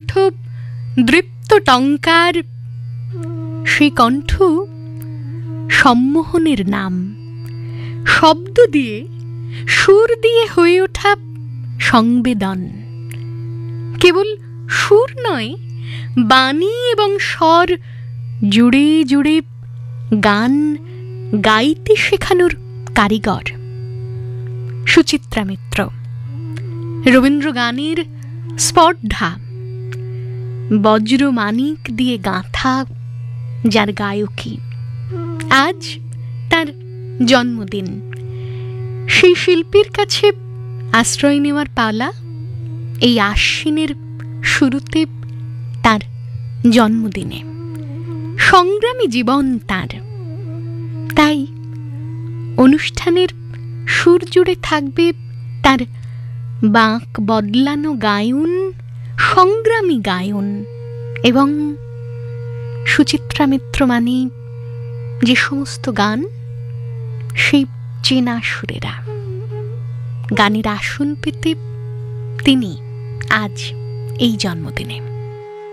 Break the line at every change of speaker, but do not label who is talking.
কণ্ঠ দৃপ্ত টঙ্কার, সেই কণ্ঠ সম্মোহনের নাম। শব্দ দিয়ে, সুর দিয়ে হয়ে ওঠা সংবেদন। কেবল সুর নয়, বাণী এবং স্বর জুড়ে জুড়ে গান গাইতে শেখানোর কারিগর সুচিত্রা মিত্র। রবীন্দ্র গানের স্পর্ধা, বজ্র মানিক দিয়ে গাঁথা যার গায়কী। আজ তার জন্মদিন। সেই শিল্পীর কাছে আশ্রয় নেওয়ার পালা এই আশ্বিনের শুরুতে, তার জন্মদিনে। সংগ্রামী জীবন তার, তাই অনুষ্ঠানের সুর জুড়ে থাকবে তার বাঁক বদলানো গায়ন, সংগ্রামী গায়ন। এবং সুচিত্রা মিত্র মানে যে সমস্ত গান, সেই চেনা সুরেরা। গানের আসন পেতে তিনি আজ এই জন্মদিনে।